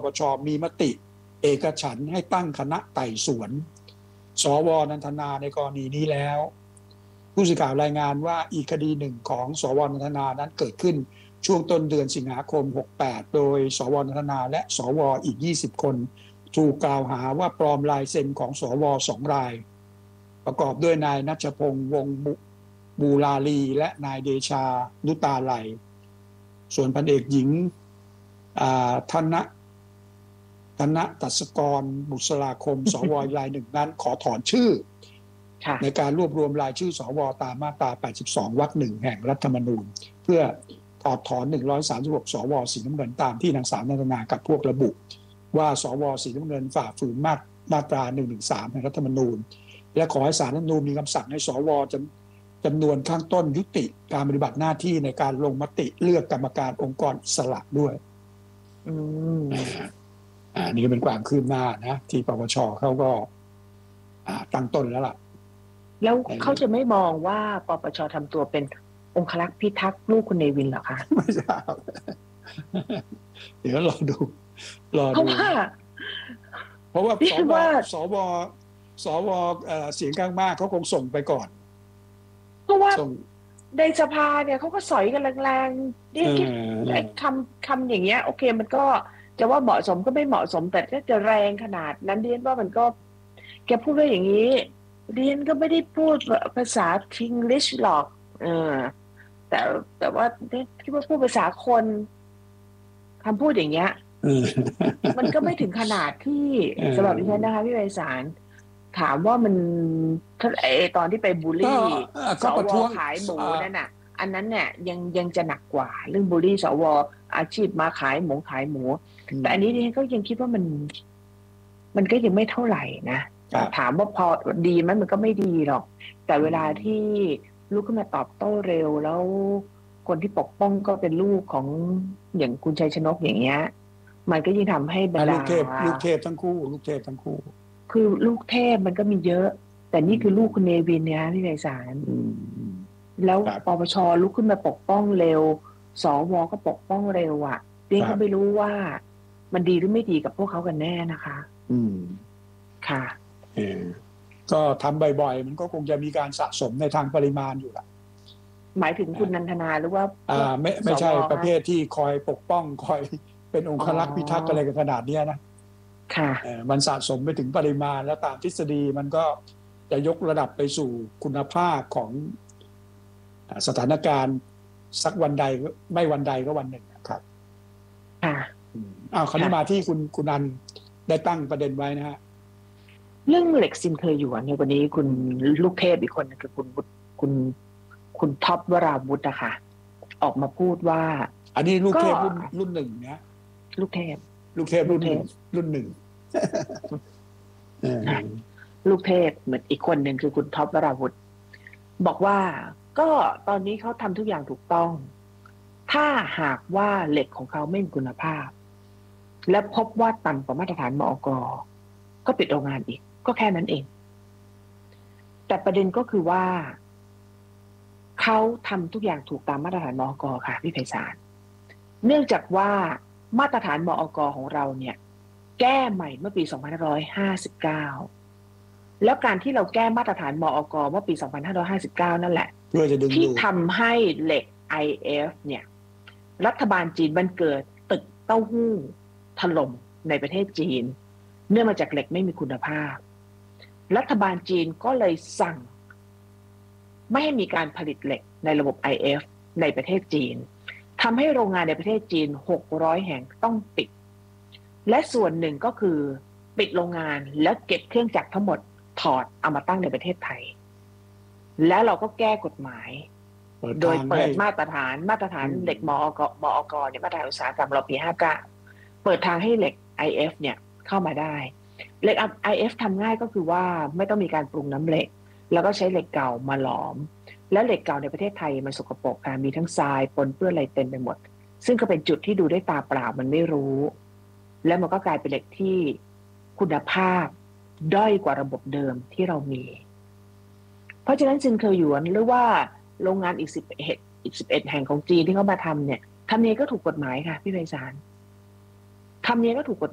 ปชมีมติเอกฉันท์ให้ตั้งคณะไต่สวนสวนันทนาในกรณีนี้แล้วผู้สื่อข่าวรายงานว่าอีกคดีหนึ่งของสวนันทนานั้นเกิดขึ้นช่วงต้นเดือนสิงหาคม68โดยสวนันทนาและสวอีก20คนถูกกล่าวหาว่าปลอมลายเซ็นของสว2รายประกอบด้วยนายณัชพงษ์วงศ์บูราลีและนายเดชานุตาไลส่วนพันเอกหญิงธนตัศกรบุษราคมสวรายหนึ่งนั้นขอถอนชื่อในการรวบรวมรายชื่อสวตามมาตรา82วรรค 1แห่งรัฐธรรมนูญเพื่อถอดถอน136สวสีน้ำเงินตามที่นางสาวนันทนากับพวกระบุว่าสวสีน้ำเงินฝ่าฝืนมาตรา113แห่งรัฐธรรมนูญและขอให้ศาลรัฐธรรมนูญมีคำสั่งให้สวจำนวนข้างต้นยุติการปฏิบัติหน้าที่ในการลงมติเลือกกรรมการองค์กรอิสระด้วยนี่ก็เป็นความคืบหน้านะที่ปปชเขาก็ตั้งต้นแล้วล่ะแล้วเขาจะไม่มองว่าปปชทำตัวเป็นองครักษ์พิทักษ์ลูกคุณเนวินเหรอคะไม่ทราบเดี๋ยวรอดูเพราะว่าสวเสียงข้างมากเขาคงส่งไปก่อนเพราะว่าในสภาเนี่ยเขาก็สอยกันแรงๆนี่คิดไอ้คำอย่างเงี้ยโอเคมันก็จะว่าเหมาะสมก็ไม่เหมาะสมแต่ถ้าจะแรงขนาดนั้นเรียนว่ามันก็แกพูดว่าอย่างนี้เรียนก็ไม่ได้พูดภาษาทิงลิชหรอกแต่ว่าคิดว่าพูดภาษาคนคำพูดอย่างเงี้ยมันก็ไม่ถึงขนาดที่สำหรับดิฉันนะคะพี่ไพศาลถามว่ามันตอนที่ไปบูลลี่สวขายหมูนั่นน่ะอันนั้นเนี่ยยังจะหนักกว่าเรื่องบูลลี่สวอาชีพมาขายหมูแต่อันนี้ดิฉันก็ยังคิดว่ามันก็ยังไม่เท่าไหร่นะถามว่าพอดีไหมมันก็ไม่ดีหรอกแต่เวลาที่ลูกขึ้นมาตอบโต้เร็วแล้วคนที่ปกป้องก็เป็นลูกของอย่างคุณชัยชนกอย่างเงี้ยมันก็ยิ่งทำให้บรรดาลูกเทพทั้งคู่คือลูกเทพมันก็มีเยอะแต่นี่คือลูกคุณเนวินเนี่ยพี่ไพศาลแล้วปปชลุกขึ้นมาปกป้องเร็วสวก็ปกป้องเร็วอ่ะเรียกก็ไม่รู้ว่ามันดีหรือไม่ดีกับพวกเขากันแน่นะคะค่ะก็ทำบ่อยๆมันก็คงจะมีการสะสมในทางปริมาณอยู่ละหมายถึงคุณนันทนาหรือว่าไม่ใช่ประเภทที่คอยปกป้องคอยเป็นองครักษ์พิทักษ์อะไรกันขนาดนี้นะค่ะมันสะสมไปถึงปริมาณแล้วตามทฤษฎีมันก็จะยกระดับไปสู่คุณภาพของสถานการณ์สักวันใดไม่วันใดก็วันหนึ่งครับค่ะคราวนี้มาที่คุณนันได้ตั้งประเด็นไว้นะฮะเรื่องเหล็กซินเคยอยู่ในวันนี้คุณลูกเทพอีกคนคือคุณท็อปวราวุธนะคะออกมาพูดว่าอันนี้ลูกเทพรุ่นหนึ่งนะลูกเทพรุ่นหนึ่งลูกเทพเหมือนอีกคนหนึ่งคือคุณท็อปวราวุธบอกว่าก็ตอนนี้เขาทำทุกอย่างถูกต้องถ้าหากว่าเหล็กของเขาไม่มีคุณภาพและพบว่าต่ำกว่ามาตรฐานมอก.ก็ปิดโรงงานอีกก็แค่นั้นเองแต่ประเด็นก็คือว่าเขาทำทุกอย่างถูกตามมาตรฐานมอก.ค่ะพี่ไพศาลเนื่องจากว่ามาตรฐานมอก.ของเราเนี่ยแก้ใหม่เมื่อปี2559แล้วการที่เราแก้มาตรฐานมอก.เมื่อปี2559นั่นแหละที่ทำให้เหล็ก IF เนี่ยรัฐบาลจีนบันเกิดตึกเต้าหู้ถล่มในประเทศจีนเนื่องมาจากเหล็กไม่มีคุณภาพรัฐบาลจีนก็เลยสั่งไม่ให้มีการผลิตเหล็กในระบบ IF ในประเทศจีนทำให้โรงงานในประเทศจีน600แห่งต้องปิดและส่วนหนึ่งก็คือปิดโรงงานแล้วเก็บเครื่องจักรทั้งหมดถอดเอามาตั้งในประเทศไทยแล้วเราก็แก้กฎหมายโดยเปิดมาตรฐานเหล็กมอก.เนี่ยมาตรฐานอุตสาหกรรมเราปี59เปิดทางให้เหล็ก IF เนี่ยเข้ามาได้เหล็ก IF ทำง่ายก็คือว่าไม่ต้องมีการปรุงน้ำเหล็กแล้วก็ใช้เหล็กเก่ามาหลอมและเหล็กเก่าในประเทศไทยมันสกปรกค่ะมีทั้งทรายปนเปื้อนอะไรเต็มไปหมดซึ่งก็เป็นจุดที่ดูด้วยตาเปล่ามันไม่รู้แล้วมันก็กลายเป็นเหล็กที่คุณภาพด้อยกว่าระบบเดิมที่เรามีเพราะฉะนั้นซินเคอร์หยวนหรือว่าโรงงานอีก11แห่งของจีนที่เขามาทำเนี่ยทำนี้ก็ถูกกฎหมายค่ะพี่ไพศาลทำนี้ก็ถูกกฎ